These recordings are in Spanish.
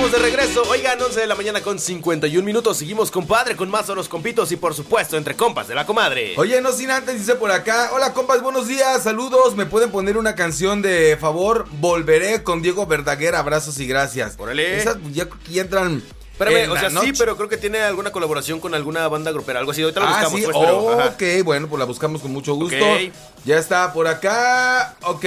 estamos de regreso. Oigan, 11 de la mañana con 51 minutos. Seguimos, compadre, con más de los compitos y por supuesto entre compas de la comadre. Oye, no sin antes, dice por acá: hola compas, buenos días, saludos. ¿Me pueden poner una canción de favor? Volveré con Diego Verdaguer, abrazos y gracias. Órale. Esas ya entran. Espérame, o sea, sí, pero creo que tiene alguna colaboración con alguna banda grupera, algo así. Ahorita la buscamos, sí, pues, pero. ok, bueno, pues la buscamos con mucho gusto. Ok. Ya está por acá. Ok.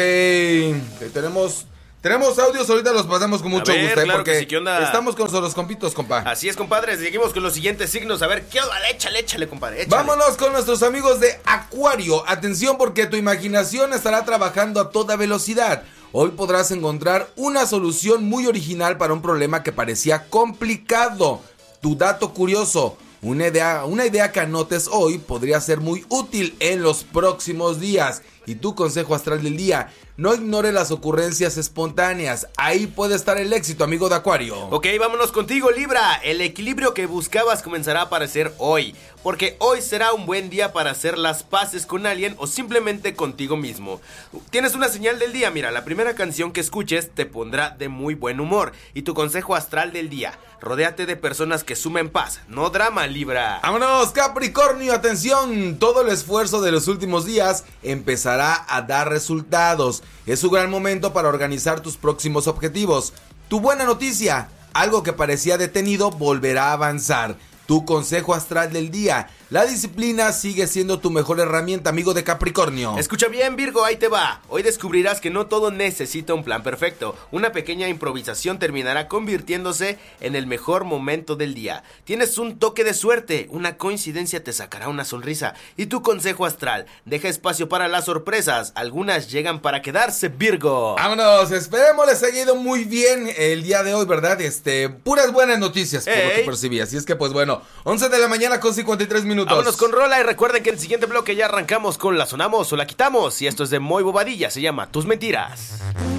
Tenemos audios, ahorita los pasamos con mucho gusto, claro porque que sí, ¿qué onda? estamos con los compitos, compa. Así es, compadre, seguimos con los siguientes signos. A ver, ¿qué onda? Échale, compadre, échale. Vámonos con nuestros amigos de Acuario. Atención, porque tu imaginación estará trabajando a toda velocidad. Hoy podrás encontrar una solución muy original para un problema que parecía complicado. Tu dato curioso: una idea que anotes hoy podría ser muy útil en los próximos días. Y tu consejo astral del día: no ignore las ocurrencias espontáneas. Ahí puede estar el éxito, amigo de Acuario. Ok, vámonos contigo, Libra. El equilibrio que buscabas comenzará a aparecer hoy, porque hoy será un buen día para hacer las paces con alguien o simplemente contigo mismo. Tienes una señal del día, mira, la primera canción que escuches te pondrá de muy buen humor. Y tu consejo astral del día: rodéate de personas que sumen paz, no drama, Libra. ¡Vámonos, Capricornio! Atención, todo el esfuerzo de los últimos días empezará a dar resultados. Es un gran momento para organizar tus próximos objetivos. Tu buena noticia: algo que parecía detenido volverá a avanzar. Tu consejo astral del día: la disciplina sigue siendo tu mejor herramienta, amigo de Capricornio. Escucha bien, Virgo, ahí te va. Hoy descubrirás que no todo necesita un plan perfecto. Una pequeña improvisación terminará convirtiéndose en el mejor momento del día. Tienes un toque de suerte, una coincidencia te sacará una sonrisa. Y tu consejo astral: deja espacio para las sorpresas. Algunas llegan para quedarse, Virgo. Vámonos, esperemos les haya ido muy bien el día de hoy, ¿verdad? Puras buenas noticias, por lo que percibí. Así es que, pues bueno, 11 de la mañana con 53 minutos. Vámonos con rola y recuerden que en el siguiente bloque ya arrancamos con La Sonamos o La Quitamos. Y esto es de Moy Bobadilla, se llama Tus Mentiras.